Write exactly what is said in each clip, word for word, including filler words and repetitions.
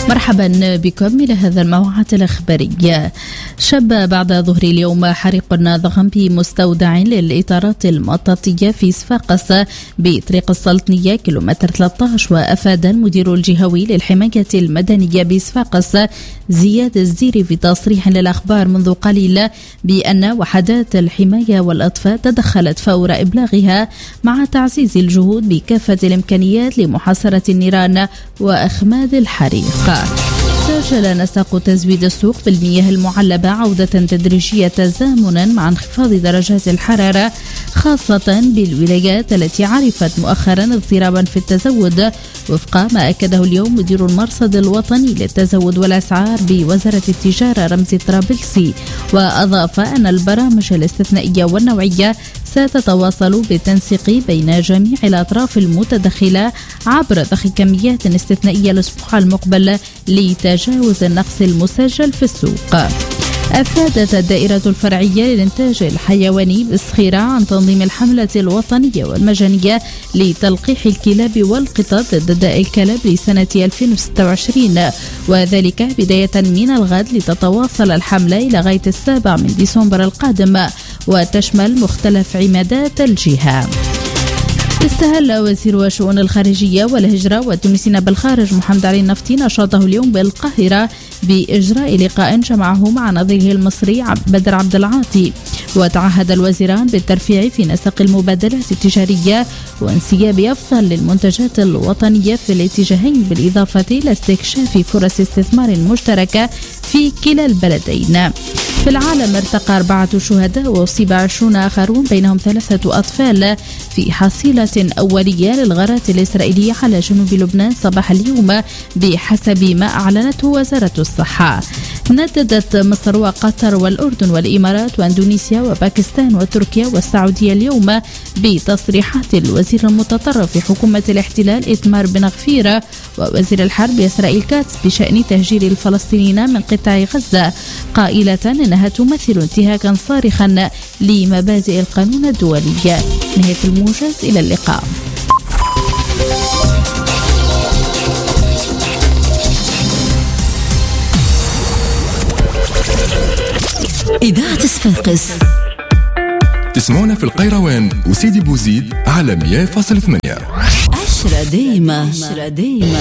مرحبا بكم إلى هذا الموعد الإخباري. شب بعد ظهر اليوم حريق ضخم بمستودع للإطارات المطاطية في صفاقس بطريق السلطنية كيلومتر ثلاثة عشر، وأفاد المدير الجهوي للحماية المدنية بصفاقس زياد الزيري في تصريح للأخبار منذ قليل بأن وحدات الحماية والأطفاء تدخلت فور إبلاغها مع تعزيز الجهود بكافة الإمكانيات لمحاصرة النيران وإخماد الحريق. سجل نسق تزويد السوق بالمياه المعلبة عودة تدريجية تزامنا مع انخفاض درجات الحرارة، خاصة بالولايات التي عرفت مؤخرا اضطرابا في التزود، وفق ما أكده اليوم مدير المرصد الوطني للتزود والأسعار بوزارة التجارة رمزي طرابلسي. وأضاف أن البرامج الاستثنائية والنوعية ستتواصل بالتنسيق بين جميع الأطراف المتدخلة عبر ضخ كميات استثنائية الأسبوع المقبل لتجاوز النقص المسجل في السوق. أفادت الدائرة الفرعية للإنتاج الحيواني بالصخيرة عن تنظيم الحملة الوطنية والمجانية لتلقيح الكلاب والقطط ضد داء الكلب لسنة ألفين وستة وعشرين، وذلك بداية من الغد لتتواصل الحملة إلى غاية السابع من ديسمبر القادم وتشمل مختلف عمادات الجهة. استهل وزير الشؤون الخارجية والهجرة والتونسيين بالخارج محمد علي النفطي نشاطه اليوم بالقاهرة بإجراء لقاء جمعه مع نظيره المصري بدر عبد العاطي، وتعهد الوزيران بالترفيع في نسق المبادلات التجارية وانسياب أفضل للمنتجات الوطنية في الاتجاهين، بالإضافة إلى استكشاف فرص استثمار مشتركة في كلا البلدين. في العالم ارتقى أربعة شهداء وأصيب عشرون آخرون بينهم ثلاثة أطفال في حصيلة أولية للغارات الإسرائيلية على جنوب لبنان صباح اليوم بحسب ما أعلنته وزارة الصحة. نددت مصر وقطر والأردن والإمارات وأندونيسيا وباكستان وتركيا والسعودية اليوم بتصريحات الوزير المتطرف في حكومة الاحتلال إتمار بن غفير ووزير الحرب إسرائيل كاتس بشأن تهجير الفلسطينيين من قطاع غزة، قائلة إنها تمثل انتهاكا صارخا لمبادئ القانون الدولي. نهاية الموجز، إلى اللقاء. إذاعة صفاقس تسمعونا في القيروان وسيدي بوزيد على مية فاصلة ثمانية. عشرة دايمة عشرة دايمة.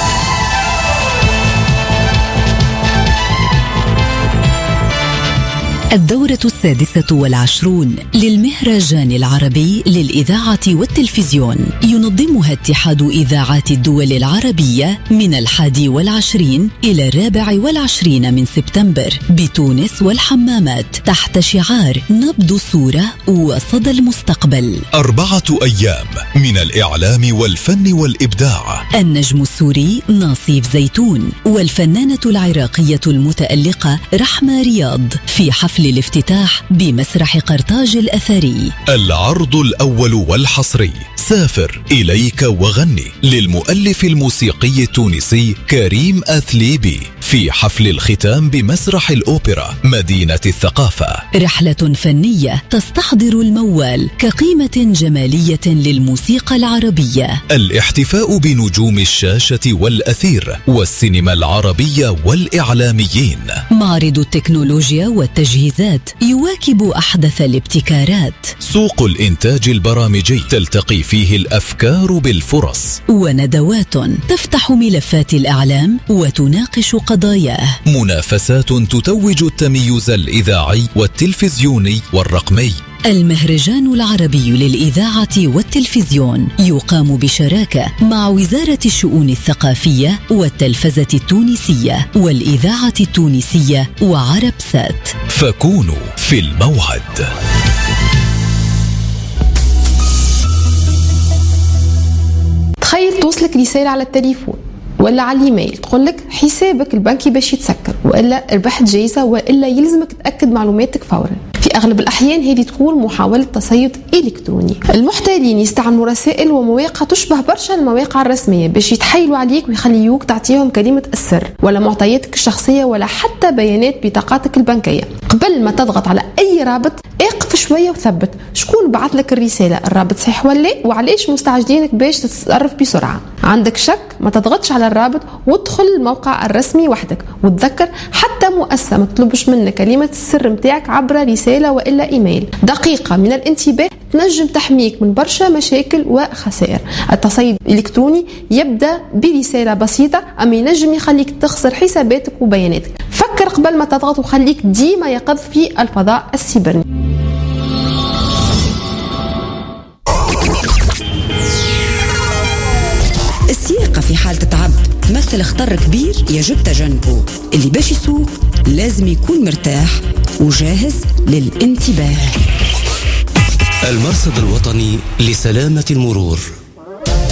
الدورة السادسة والعشرون للمهرجان العربي للإذاعة والتلفزيون ينظمها اتحاد إذاعات الدول العربية من الحادي والعشرين إلى الرابع والعشرين من سبتمبر بتونس والحمامات تحت شعار نبض الصورة وصدى المستقبل. أربعة أيام من الإعلام والفن والإبداع. النجم السوري ناصيف زيتون والفنانة العراقية المتألقة رحمة رياض في حفل الافتتاح بمسرح قرطاج الأثري. العرض الأول والحصري سافر إليك وغني للمؤلف الموسيقي التونسي كريم أثليبي في حفل الختام بمسرح الأوبرا مدينة الثقافة. رحلة فنية تستحضر الموال كقيمة جمالية للموسيقى العربية. الاحتفاء بنجوم الشاشة والأثير والسينما العربية والإعلاميين. معرض التكنولوجيا والتجهيزات يواكب أحدث الابتكارات. سوق الإنتاج البرامجي تلتقي فيه الأفكار بالفرص. وندوات تفتح ملفات الإعلام وتناقش قضاياه. منافسات تتوج التميز الإذاعي والتلفزيوني والرقمي. المهرجان العربي للإذاعة والتلفزيون يقام بشراكة مع وزارة الشؤون الثقافية والتلفزة التونسية والإذاعة التونسية وعرب سات. فكونوا في الموعد. تخيل توصلك رسالة على التليفون ولا على الايميل تقول لك حسابك البنكي باش يتسكر، والا ربحت جايزه، والا يلزمك تاكد معلوماتك فورا. في اغلب الاحيان هذه تكون محاوله تصيد الكتروني. المحتالين يستعملوا رسائل ومواقع تشبه برشا المواقع الرسميه باش يتحايلوا عليك ويخليوك تعطيهم كلمه السر ولا معطياتك الشخصيه ولا حتى بيانات بطاقاتك البنكيه. قبل ما تضغط على أي رابط اقف شوية وثبت شكون بعث لك الرسالة، الرابط صحيح ولا لا، وعليش مستعجلينك باش تتصرف بسرعة. عندك شك ما تضغطش على الرابط وادخل الموقع الرسمي وحدك. وتذكر حتى مؤسسة ما تطلبش منك كلمة السر متاعك عبر رسالة وإلا إيميل. دقيقة من الانتباه تنجم تحميك من برشا مشاكل وخسائر. التصيد الإلكتروني يبدأ برسالة بسيطة أما ينجم يخليك تخسر حساباتك وبياناتك. فكر قبل ما تضغط وخليك ديما يقظ في الفضاء السيبرني. السياقة في حال تتعب تمثل خطر كبير يجب تجنبه. اللي باش يسوق لازم يكون مرتاح وجاهز للانتباه. المرصد الوطني لسلامة المرور.